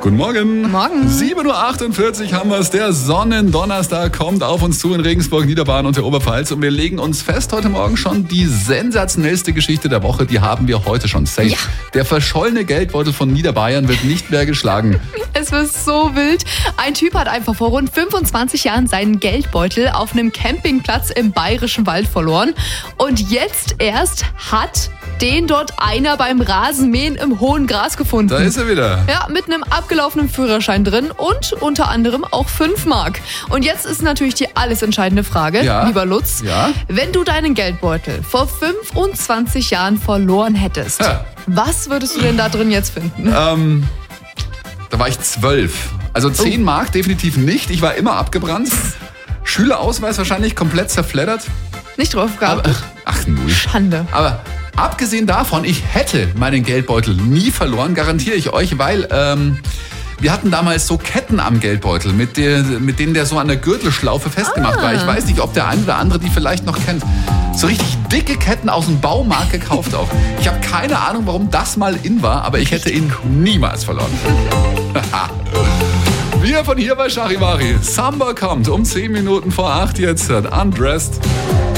Guten Morgen. Morgen. 7.48 Uhr haben wir es. Der Sonnendonnerstag kommt auf uns zu in Regensburg, Niederbayern und der Oberpfalz. Und wir legen uns fest heute Morgen schon, die sensationellste Geschichte der Woche, die haben wir heute schon safe. Ja. Der verschollene Geldbeutel von Niederbayern wird nicht mehr geschlagen. Es wird so wild. Ein Typ hat einfach vor rund 25 Jahren seinen Geldbeutel auf einem Campingplatz im Bayerischen Wald verloren. Und jetzt erst hat den dort einer beim Rasenmähen im hohen Gras gefunden. Da ist er wieder. Ja, mit einem abgelaufenen Führerschein drin und unter anderem auch 5 Mark. Und jetzt ist natürlich die alles entscheidende Frage, Ja. lieber Lutz. Ja. Wenn du deinen Geldbeutel vor 25 Jahren verloren hättest, Ja. was würdest du denn da drin jetzt finden? Da war ich 12. Also 10 Mark definitiv nicht. Ich war immer abgebrannt. Schülerausweis wahrscheinlich komplett zerfleddert. Nicht drauf gehabt. Ach null. Schande. Aber abgesehen davon, ich hätte meinen Geldbeutel nie verloren, garantiere ich euch, weil wir hatten damals so Ketten am Geldbeutel, mit denen der so an der Gürtelschlaufe festgemacht war. Ich weiß nicht, ob der ein oder andere die vielleicht noch kennt. So richtig dicke Ketten aus dem Baumarkt gekauft auch. Ich habe keine Ahnung, warum das mal in war, aber ich hätte ihn niemals verloren. Wir von hier bei Charivari. Samba kommt um 10 Minuten vor 8 jetzt. Undressed.